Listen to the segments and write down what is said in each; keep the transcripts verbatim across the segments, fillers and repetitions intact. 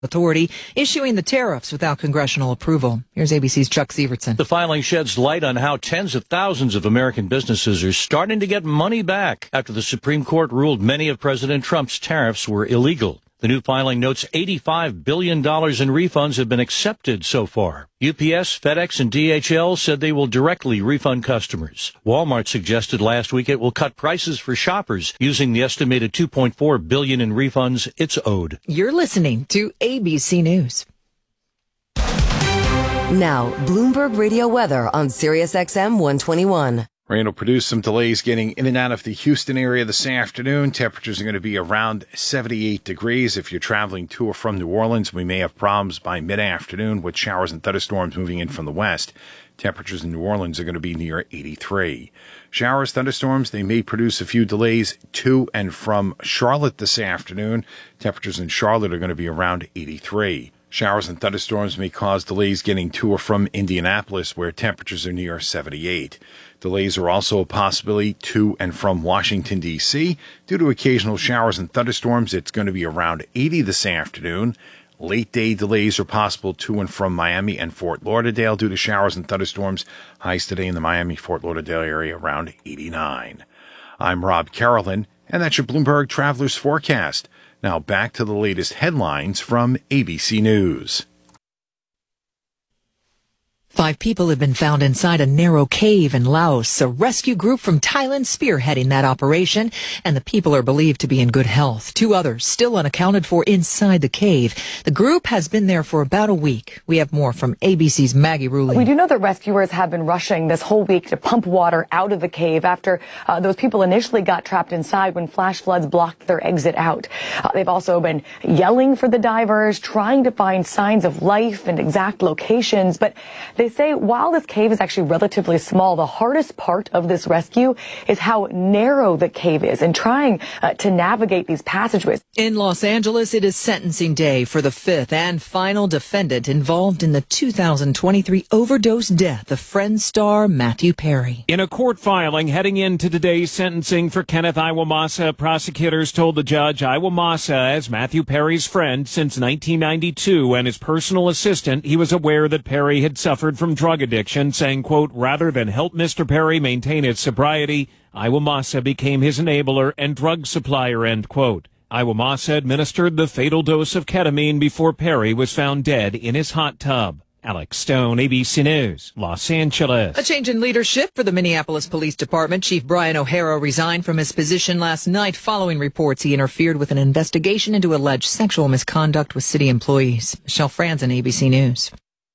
Authority issuing the tariffs without congressional approval. Here's A B C's Chuck Sievertson. The filing sheds light on how tens of thousands of American businesses are starting to get money back after the Supreme Court ruled many of President Trump's tariffs were illegal. The new filing notes eighty-five billion dollars in refunds have been accepted so far. U P S, FedEx, and D H L said they will directly refund customers. Walmart suggested last week it will cut prices for shoppers using the estimated two point four billion dollars in refunds it's owed. You're listening to A B C News. Now, Bloomberg Radio weather on Sirius X M one twenty-one. Rain will produce some delays getting in and out of the Houston area this afternoon. Temperatures are going to be around seventy-eight degrees. If you're traveling to or from New Orleans, we may have problems by mid-afternoon with showers and thunderstorms moving in from the west. Temperatures in New Orleans are going to be near eighty-three. Showers, thunderstorms, they may produce a few delays to and from Charlotte this afternoon. Temperatures in Charlotte are going to be around eighty-three. Showers and thunderstorms may cause delays getting to or from Indianapolis, where temperatures are near seventy-eight. Delays are also a possibility to and from Washington, D C Due to occasional showers and thunderstorms, it's going to be around eighty this afternoon. Late day delays are possible to and from Miami and Fort Lauderdale due to showers and thunderstorms. Highs today in the Miami-Fort Lauderdale area around eighty-nine. I'm Rob Carolyn, and that's your Bloomberg Travelers Forecast. Now back to the latest headlines from A B C News. Five people have been found inside a narrow cave in Laos. A rescue group from Thailand spearheading that operation, and the people are believed to be in good health. Two others still unaccounted for inside the cave. The group has been there for about a week. We have more from A B C's Maggie Rulli. We do know that rescuers have been rushing this whole week to pump water out of the cave after uh, those people initially got trapped inside when flash floods blocked their exit out. Uh, they've also been yelling for the divers, trying to find signs of life and exact locations, but they say while this cave is actually relatively small, the hardest part of this rescue is how narrow the cave is and trying uh, to navigate these passageways. In Los Angeles, it is sentencing day for the fifth and final defendant involved in the two thousand twenty-three overdose death of Friends star Matthew Perry. In a court filing heading into today's sentencing for Kenneth Iwamasa, prosecutors told the judge Iwamasa, as Matthew Perry's friend since nineteen ninety-two and his personal assistant, he was aware that Perry had suffered from drug addiction, saying, quote, rather than help Mister Perry maintain his sobriety, Iwamasa became his enabler and drug supplier, end quote. Iwamasa administered the fatal dose of ketamine before Perry was found dead in his hot tub. Alex Stone, A B C News, Los Angeles. A change in leadership for the Minneapolis Police Department. Chief Brian O'Hara resigned from his position last night following reports he interfered with an investigation into alleged sexual misconduct with city employees. Michelle Franzen, A B C News.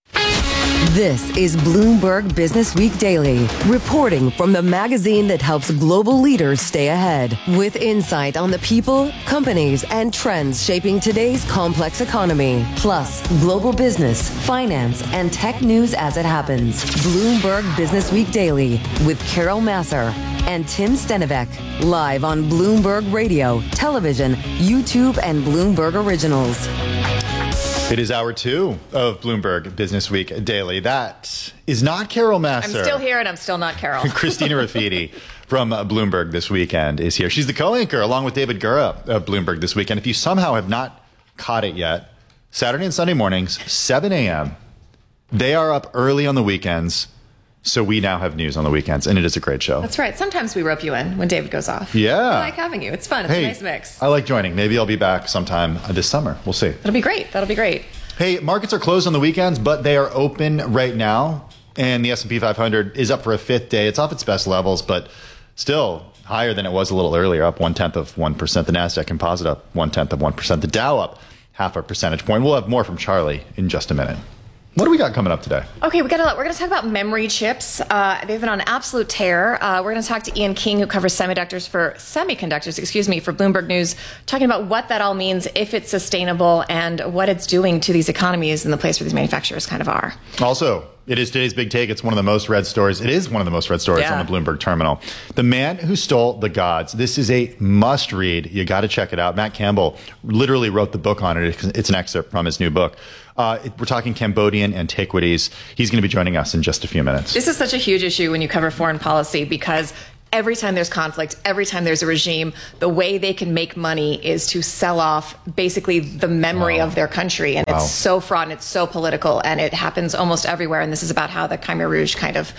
This is Bloomberg Business Week Daily, reporting from the magazine that helps global leaders stay ahead, with insight on the people, companies, and trends shaping today's complex economy, plus global business, finance, and tech news as it happens. Bloomberg Business Week Daily with Carol Masser and Tim Stenivek, live on Bloomberg Radio, television, YouTube, and Bloomberg Originals. It is hour two of Bloomberg Business Week Daily. That is not Carol Masser. I'm still here and I'm still not Carol. Christina Rafidi from Bloomberg This Weekend is here. She's the co-anchor along with David Gura of Bloomberg This Weekend. If you somehow have not caught it yet, Saturday and Sunday mornings, seven a.m., they are up early on the weekends. So we now have news on the weekends, and it is a great show. That's right. Sometimes we rope you in when David goes off. Yeah. I like having you. It's fun. It's hey, a nice mix. I like joining. Maybe I'll be back sometime this summer. We'll see. That'll be great. That'll be great. Hey, markets are closed on the weekends, but they are open right now, and the S and P five hundred is up for a fifth day. It's off its best levels, but still higher than it was a little earlier, up one-tenth of one percent. The NASDAQ Composite up one-tenth of one percent. The Dow up half a percentage point. We'll have more from Charlie in just a minute. What do we got coming up today? Okay, we got a lot. We're going to talk about memory chips. Uh, they've been on absolute tear. Uh, we're going to talk to Ian King, who covers semiconductors for semiconductors, excuse me, for Bloomberg News, talking about what that all means, if it's sustainable, and what it's doing to these economies and the place where these manufacturers kind of are. Also, it is today's big take. It's one of the most read stories. It is one of the most read stories yeah. on the Bloomberg terminal. The Man Who Stole the Gods. This is a must read. You got to check it out. Matt Campbell literally wrote the book on it. It's an excerpt from his new book. Uh, we're talking Cambodian antiquities. He's going to be joining us in just a few minutes. This is such a huge issue when you cover foreign policy because every time there's conflict, every time there's a regime, the way they can make money is to sell off basically the memory wow. of their country. And wow. it's so fraught and it's so political, and it happens almost everywhere. And this is about how the Khmer Rouge kind of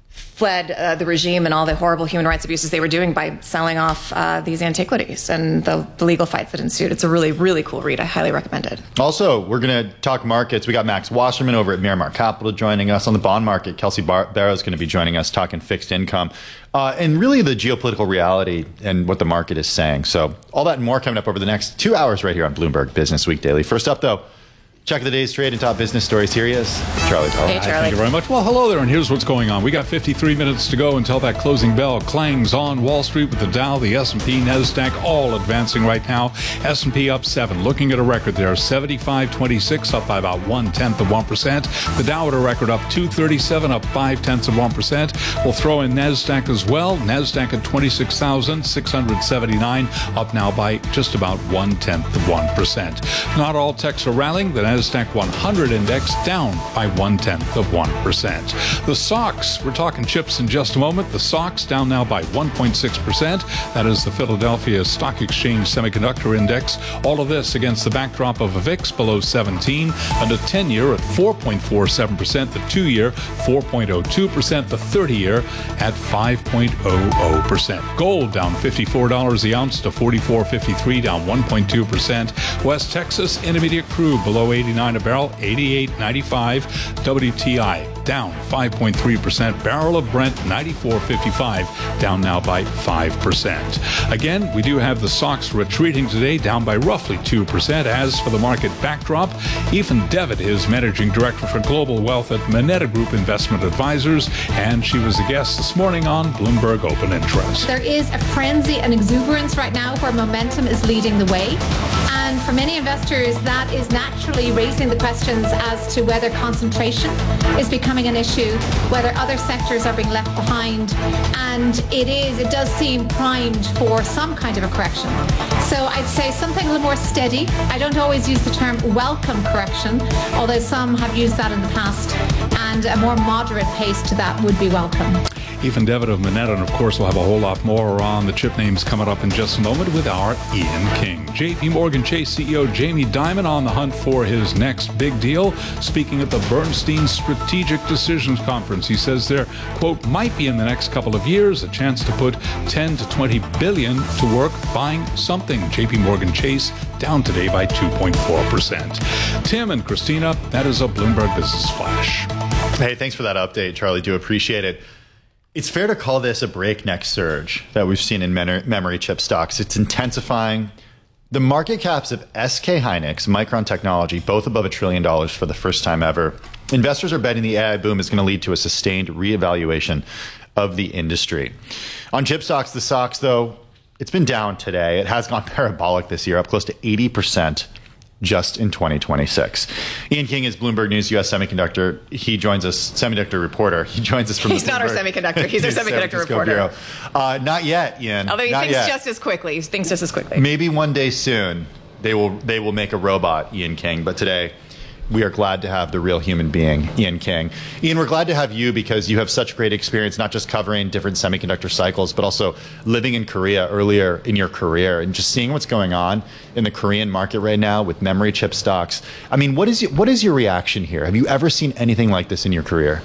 fled uh, the regime and all the horrible human rights abuses they were doing by selling off uh, these antiquities and the, the legal fights that ensued. It's a really, really cool read. I highly recommend it. Also, we're going to talk markets. We got Max Wasserman over at Miramar Capital joining us. On the bond market, Kelsey Bar- Barrow is going to be joining us talking fixed income uh, and really the geopolitical reality and what the market is saying. So all that and more coming up over the next two hours right here on Bloomberg Business Week Daily. First up, though, check the day's trade and top business stories. Here he is, Charlie Powell. Hey, Charlie. Thank you very much. Well, hello there, and here's what's going on. We got fifty-three minutes to go until that closing bell clangs on Wall Street with the Dow, the S and P, NASDAQ, all advancing right now. S and P up seven, looking at a record there, seventy-five twenty-six, up by about one-tenth of one percent. The Dow at a record up two thirty-seven, up five-tenths of one percent. We'll throw in NASDAQ as well. NASDAQ at twenty-six thousand six hundred seventy-nine, up now by just about one-tenth of one percent. Not all techs are rallying. The NASDAQ one hundred index down by one-tenth of one percent. The S O X, we're talking chips in just a moment. The S O X down now by one point six percent. That is the Philadelphia Stock Exchange Semiconductor Index. All of this against the backdrop of a V I X below seventeen and a ten-year at four point four seven percent. The two-year, four point zero two percent. The thirty-year at five point zero zero percent. Gold down fifty-four dollars the ounce to forty-four fifty-three, down one point two percent. West Texas Intermediate crude below eighty-nine a barrel, eighty-eight ninety-five. W T I down five point three percent. Barrel of Brent ninety-four fifty-five, down now by five percent. Again, we do have the S O X retreating today, down by roughly two percent. As for the market backdrop, Ethan Devitt is Managing Director for Global Wealth at Moneta Group Investment Advisors, and she was a guest this morning on Bloomberg Open Interest. There is a frenzy and exuberance right now where momentum is leading the way. And for many investors, that is naturally raising the questions as to whether concentration is becoming an issue, whether other sectors are being left behind. And it is, it does seem primed for some kind of a correction. So I'd say something a little more steady. I don't always use the term welcome correction, although some have used that in the past. And a more moderate pace to that would be welcome. Ethan Devitt of Moneta, and of course we'll have a whole lot more on the chip names coming up in just a moment with our Ian King. J P Morgan Chase C E O Jamie Dimon on the hunt for his next big deal. Speaking at the Bernstein Strategic Decisions Conference, he says there, quote, might be in the next couple of years a chance to put ten to twenty billion to work buying something. J P Morgan Chase down today by two point four percent. Tim and Christina, that is a Bloomberg Business Flash. Hey, thanks for that update, Charlie. Do appreciate it. It's fair to call this a breakneck surge that we've seen in memory chip stocks. It's intensifying. The market caps of S K Hynix, Micron Technology, both above a trillion dollars for the first time ever. Investors are betting the A I boom is going to lead to a sustained reevaluation of the industry. On chip stocks, the S O X, though, it's been down today. It has gone parabolic this year, up close to eighty percent. Just in twenty twenty-six. Ian King is Bloomberg News U S semiconductor. He joins us, semiconductor reporter. He joins us from He's the not our semiconductor. He's our semiconductor reporter. Uh, not yet, Ian. Although he not thinks yet. just as quickly. He thinks just as quickly. Maybe one day soon they will they will make a robot, Ian King. But today we are glad to have the real human being, Ian King. Ian, we're glad to have you because you have such great experience, not just covering different semiconductor cycles, but also living in Korea earlier in your career and just seeing what's going on in the Korean market right now with memory chip stocks. I mean, what is your, what is your reaction here? Have you ever seen anything like this in your career?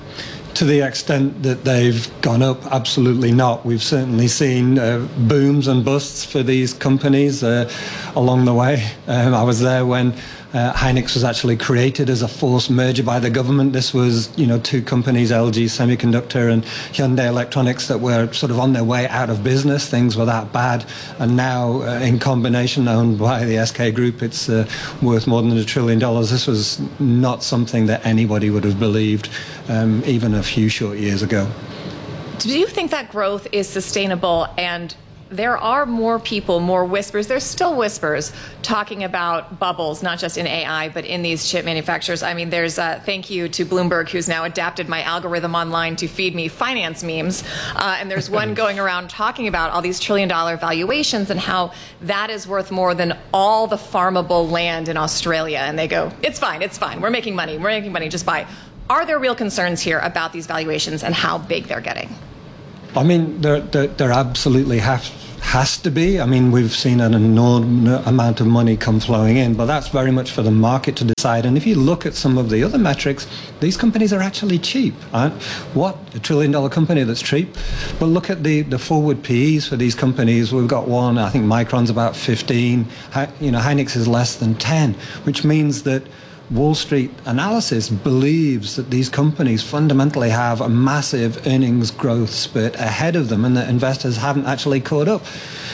To the extent that they've gone up, absolutely not. We've certainly seen uh, booms and busts for these companies uh, along the way. Um, I was there when Uh, Hynix was actually created as a forced merger by the government. This was, you know, two companies, L G Semiconductor and Hyundai Electronics, that were sort of on their way out of business. Things were that bad. And now, uh, in combination, owned by the S K Group, it's uh, worth more than a trillion dollars. This was not something that anybody would have believed um, even a few short years ago. Do you think that growth is sustainable? And there are more people, more whispers. There's still whispers talking about bubbles, not just in A I, but in these chip manufacturers. I mean, there's a thank you to Bloomberg, who's now adapted my algorithm online to feed me finance memes. Uh, and there's one going around talking about all these trillion dollar valuations and how that is worth more than all the farmable land in Australia. And they go, it's fine, it's fine. We're making money. We're making money. Just buy. Are there real concerns here about these valuations and how big they're getting? I mean, there, there, there absolutely have, has to be. I mean, we've seen an enormous amount of money come flowing in, but that's very much for the market to decide. And if you look at some of the other metrics, these companies are actually cheap. Right? What? A trillion dollar company that's cheap? But look at the, the forward P Es for these companies. We've got one, I think Micron's about fifteen. You know, Hynix is less than ten, which means that Wall Street analysis believes that these companies fundamentally have a massive earnings growth spurt ahead of them and that investors haven't actually caught up.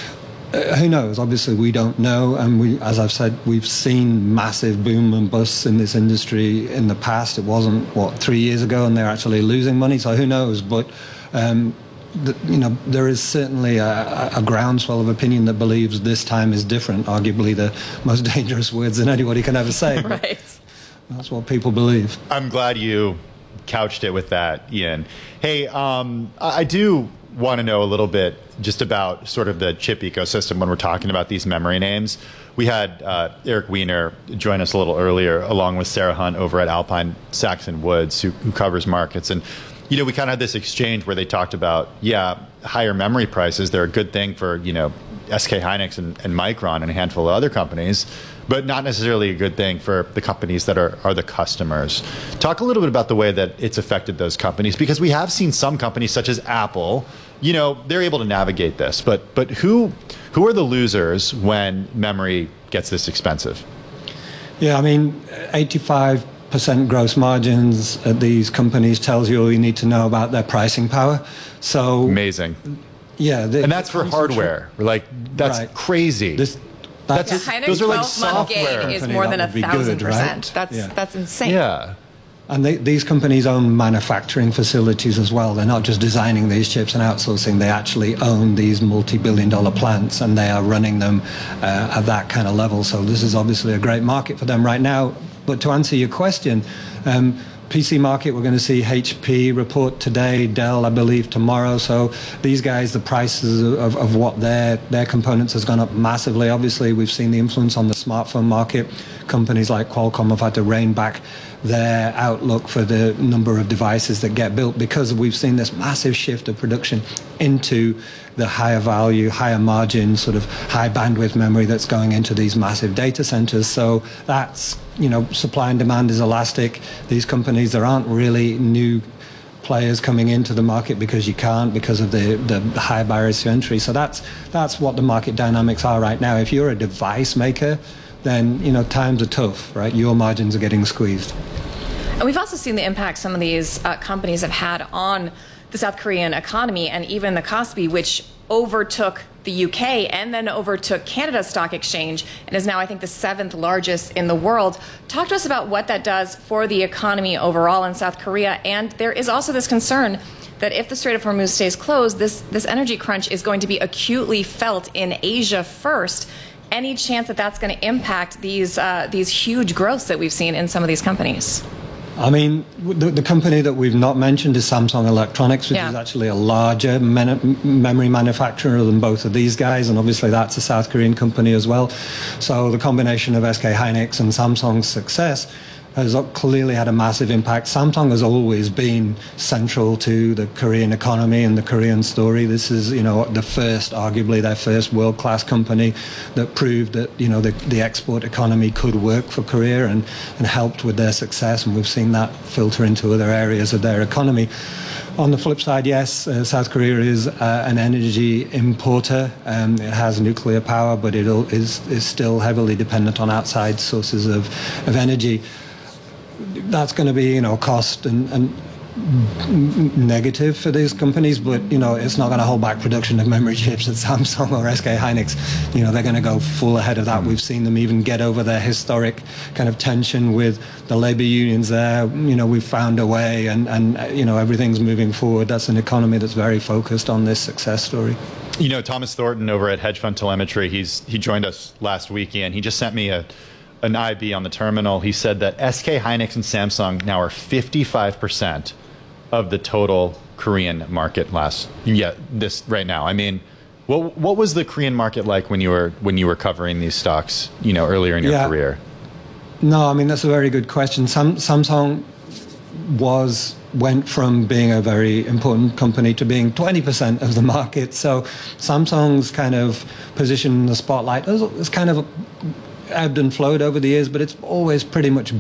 Uh, who knows? Obviously, we don't know. And we, as I've said, we've seen massive boom and busts in this industry in the past. It wasn't, what, three years ago, and they're actually losing money. So who knows? But, um, the, you know, there is certainly a, a groundswell of opinion that believes this time is different, arguably the most dangerous words that anybody can ever say. Right. That's what people believe. I'm glad you couched it with that, Ian. Hey, um, I do want to know a little bit just about sort of the chip ecosystem when we're talking about these memory names. We had uh, Eric Weiner join us a little earlier, along with Sarah Hunt over at Alpine Saxon Woods, who, who covers markets. And, you know, we kind of had this exchange where they talked about, yeah, higher memory prices, they're a good thing for, you know, S K Hynix and, and Micron and a handful of other companies, but not necessarily a good thing for the companies that are, are the customers. Talk a little bit about the way that it's affected those companies, because we have seen some companies such as Apple, you know, they're able to navigate this, but but who who are the losers when memory gets this expensive? Yeah, I mean, eighty-five percent gross margins at these companies tells you all you need to know about their pricing power. So amazing. Yeah, the, and that's for hardware. Like, that's right. crazy. This, that's, yeah, Hynix those are like twelve-month software. gain is more than a thousand good, percent. right? That's yeah. that's insane. Yeah. And they, these companies own manufacturing facilities as well. They're not just designing these chips and outsourcing. They actually own these multi-billion dollar plants, and they are running them uh, at that kind of level. So this is obviously a great market for them right now. But to answer your question, um, P C market, we're going to see H P report today, Dell, I believe, tomorrow. So these guys, the prices of, of what their, their components has gone up massively. Obviously, we've seen the influence on the smartphone market. Companies like Qualcomm have had to rein back their outlook for the number of devices that get built because we've seen this massive shift of production into the higher value, higher margin, sort of high bandwidth memory that's going into these massive data centers. So that's, you know, supply and demand is elastic. These companies, there aren't really new players coming into the market because you can't, because of the, the high barriers to entry. So that's that's what the market dynamics are right now. If you're a device maker, then, you know, times are tough, right? Your margins are getting squeezed. And we've also seen the impact some of these uh, companies have had on the South Korean economy, and even the Kospi, which overtook the U K and then overtook Canada's stock exchange and is now, I think, the seventh largest in the world. Talk to us about what that does for the economy overall in South Korea. And there is also this concern that if the Strait of Hormuz stays closed, this, this energy crunch is going to be acutely felt in Asia first. Any chance that that's going to impact these uh, these huge growths that we've seen in some of these companies? I mean, the, the company that we've not mentioned is Samsung Electronics, which yeah. is actually a larger men- memory manufacturer than both of these guys, and obviously that's a South Korean company as well. So the combination of S K Hynix and Samsung's success has clearly had a massive impact. Samsung has always been central to the Korean economy and the Korean story. This is, you know, the first, arguably their first world-class company that proved that, you know, the, the export economy could work for Korea and, and helped with their success. And we've seen that filter into other areas of their economy. On the flip side, yes, uh, South Korea is uh, an energy importer. Um, it has nuclear power, but it is, is still heavily dependent on outside sources of, of energy. That's going to be, you know, cost and, and negative for these companies, but, you know, it's not going to hold back production of memory chips at Samsung or S K Hynix. You know, they're going to go full ahead of that. We've seen them even get over their historic kind of tension with the labor unions there. You know, we've found a way, and, and you know, everything's moving forward. That's an economy that's very focused on this success story. You know, Thomas Thornton over at Hedge Fund Telemetry, he's he joined us last weekend. He just sent me a an I B on the terminal. He said that S K Hynix and Samsung now are fifty-five percent of the total Korean market last yeah this right now. I mean, what what was the Korean market like when you were when you were covering these stocks, you know, earlier in your yeah. career? No, I mean, that's a very good question. Sam, Samsung was went from being a very important company to being twenty percent of the market. So Samsung's kind of position in the spotlight has kind of ebbed and flowed over the years, but it's always pretty much